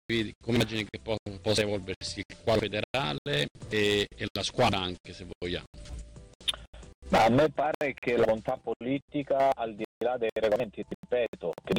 come immagini che possa evolversi il quadro federale e la squadra anche, se vogliamo? Ma a me pare che la volontà politica, al di là dei regolamenti, ripeto, che